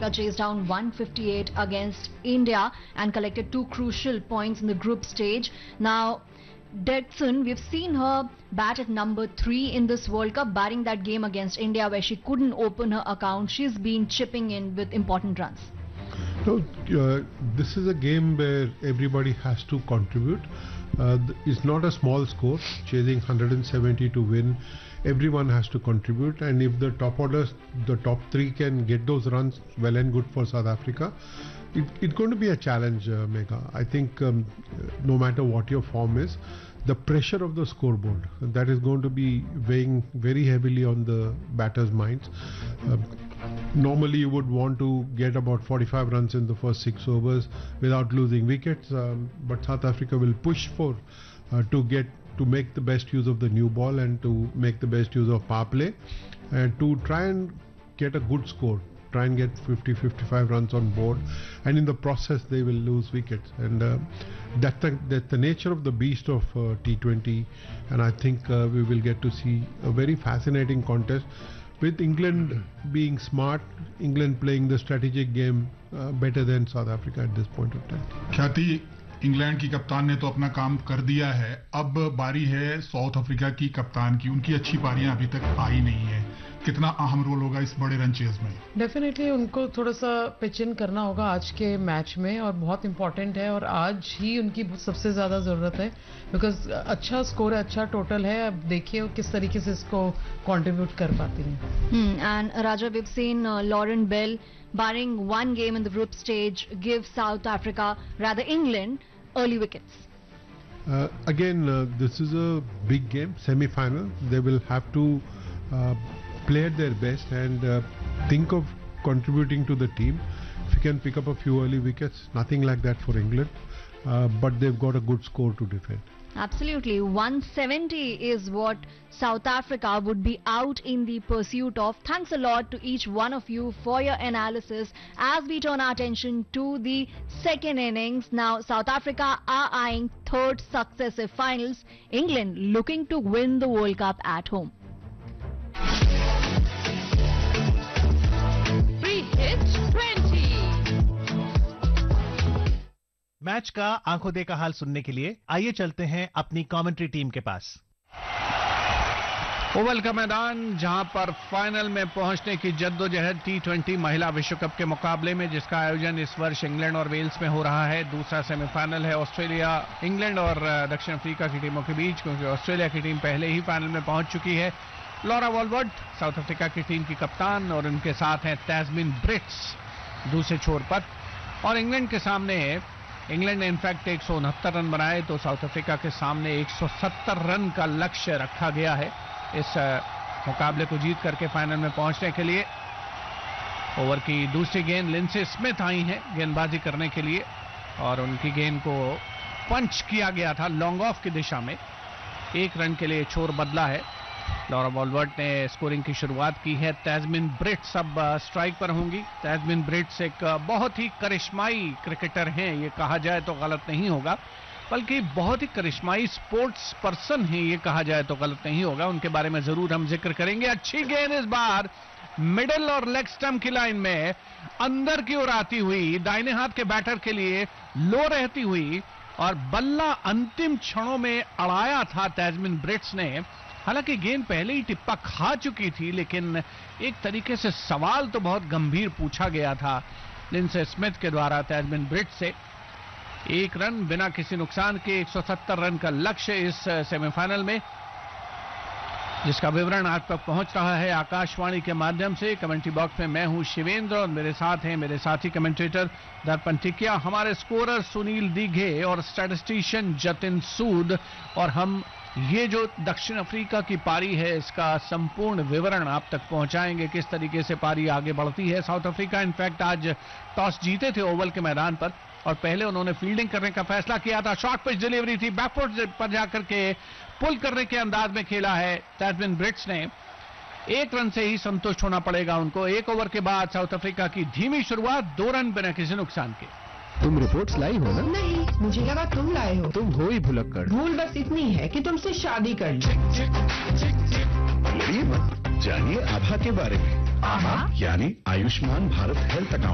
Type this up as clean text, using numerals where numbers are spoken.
Africa chased down 158 against India and collected 2 crucial points in the group stage. Now, Dixon, we've seen her bat at number 3 in this World Cup, barring that game against India where she couldn't open her account. She's been chipping in with important runs. No, this is a game where everybody has to contribute. It's not a small score, chasing 170 to win. Everyone has to contribute, and if the top orders, the top 3 can get those runs, well and good for South Africa. It's going to be a challenge, Megha. I think no matter what your form is, the pressure of the scoreboard, that is going to be weighing very heavily on the batters' minds. Normally you would want to get about 45 runs in the first 6 overs without losing wickets, but South Africa will push for to make the best use of the new ball and to make the best use of power play and to try and get a good score, try and get 50-55 runs on board, and in the process they will lose wickets, and that's the nature of the beast of T20, and I think we will get to see a very fascinating contest with England being smart, England playing the strategic game better than South Africa at this point of time. ख्याति, England की कप्तान ने तो अपना काम कर दिया है, अब बारी है साउथ अफ्रीका की कप्तान की. उनकी अच्छी पारियां अभी तक आई नहीं है. कितना अहम रोल होगा इस बड़े रन चेज में? डेफिनेटली उनको थोड़ा सा पिच इन करना होगा आज के मैच में, और बहुत इंपॉर्टेंट है, और आज ही उनकी सबसे ज्यादा जरूरत है, बिकॉज अच्छा स्कोर है, अच्छा टोटल है. अब देखिए किस तरीके से इसको कंट्रीब्यूट कर पाती हैं. And Raja, we've seen Lauren Bell, barring one game in the group stage, give South Africa, rather England, early wickets. Again, this is a big game, semi-final. They will have to play at their best and think of contributing to the team. If you can pick up a few early wickets, nothing like that for England, but they've got a good score to defend. Absolutely. 170 is what South Africa would be out in the pursuit of. Thanks a lot to each one of you for your analysis as we turn our attention to the second innings. Now, South Africa are eyeing third successive finals. England looking to win the World Cup at home. Match का आंखों देखा हाल सुनने के लिए आइए चलते हैं अपनी कमेंट्री टीम के पास. ओवल का मैदान जहां पर फाइनल में पहुंचने की जद्दोजहद T20 महिला विश्व कप के मुकाबले में, जिसका आयोजन इस वर्ष इंग्लैंड और वेल्स में हो रहा है. दूसरा सेमीफाइनल है ऑस्ट्रेलिया, इंग्लैंड और दक्षिण अफ्रीका की टीमों के बीच, क्योंकि ऑस्ट्रेलिया की टीम पहले ही फाइनल में पहुंच चुकी है. लॉरा वॉलवर्थ साउथ अफ्रीका की टीम की कप्तान, और उनके साथ हैं तैस्मिन ब्रिट्स दूसरे छोर पर. और इंग्लैंड के सामने, इंग्लैंड ने इनफैक्ट 169 रन बनाए, तो साउथ अफ्रीका के सामने 170 रन का लक्ष्य रखा गया है इस मुकाबले को जीत करके फाइनल में पहुंचने के लिए. ओवर की दूसरी गेंद लिंडसे स्मिथ आई हैं गेंदबाजी करने के लिए, और उनकी गेंद को पंच किया गया था लॉन्ग ऑफ की दिशा में. 1 रन के लिए छोर बदला है. लॉरा वॉलवर्थ ने स्कोरिंग की शुरुआत की है. तैस्मिन ब्रिट्स अब स्ट्राइक पर होंगी. तैस्मिन ब्रिट्स एक बहुत ही करिश्माई क्रिकेटर हैं, ये कहा जाए तो गलत नहीं होगा, बल्कि बहुत ही करिश्माई स्पोर्ट्स पर्सन हैं, ये कहा जाए तो गलत नहीं होगा. उनके बारे में जरूर हम जिक्र करेंगे. अच्छी गेंद इस बार मिडिल और लेग स्टंप की लाइन में अंदर की ओर आती हुई, दाहिने हाथ के बैटर के लिए लो रहती हुई, और बल्ला अंतिम क्षणों में अड़ाया था तैस्मिन ब्रिट्स ने. हालांकि गेंद पहले ही टिप्पा खा चुकी थी, लेकिन एक तरीके से सवाल तो बहुत गंभीर पूछा गया था लिंडसे स्मिथ के द्वारा तैस्मिन ब्रिट्स से. 1 रन बिना किसी नुकसान के 170 रन का लक्ष्य इस सेमीफाइनल में, जिसका विवरण आप तक पहुंच रहा है आकाशवाणी के माध्यम से. कमेंट्री बॉक्स में मैं हूं शिवेंद्र, और मेरे साथ हैं मेरे साथी कमेंटेटर दर्पण टिकिया, हमारे स्कोरर सुनील दीघे और स्टैटिस्टिशियन जतिन सूद, और हम ये जो दक्षिण अफ्रीका की पारी है इसका संपूर्ण विवरण आप तक पहुंचाएंगे, किस तरीके से पारी आगे बढ़ती है. साउथ अफ्रीका इनफैक्ट आज टॉस जीते थे ओवल के मैदान पर, और पहले उन्होंने फील्डिंग करने का फैसला किया था. शॉर्ट पिच डिलीवरी थी, बैकफुट पर जाकर के पुल करने के अंदाज में खेला है तैस्मिन ब्रिट्स ने. 1 रन से ही संतुष्ट होना पड़ेगा उनको. 1 ओवर के बाद साउथ अफ्रीका की धीमी शुरुआत, 2 रन बिना किसी नुकसान के. तुम रिपोर्ट्स लाई हो ना? नहीं, मुझे लगा तुम लाए हो. तुम हो ही भुलक्कड़. भूल बस इतनी है कि तुमसे शादी कर ली. लड़िए मत, जानिए आभा के बारे में. आभा यानी आयुष्मान भारत हेल्थ अकाउंट.